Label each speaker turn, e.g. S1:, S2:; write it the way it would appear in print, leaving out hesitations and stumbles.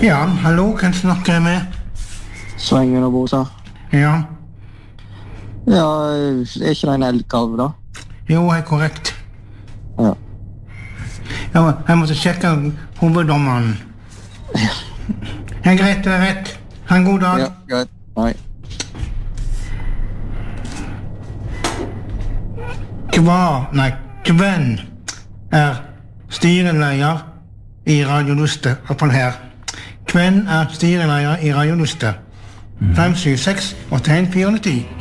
S1: Ja, hallo, kan snakke med?
S2: Svengen og Bosa.
S1: Ja.
S2: Ja, er ikke det en elgkalv da?
S1: Jo, er korrekt.
S2: Ja.
S1: Jeg måtte sjekke hoveddommeren. Greit, det er rett. Ha en god dag.
S2: Ja, greit. Nei.
S1: Kvenn er styreleder i Radio Luste, iallfall her. Kvenn er styreleder i Radio Luste. 576 og tegn 410.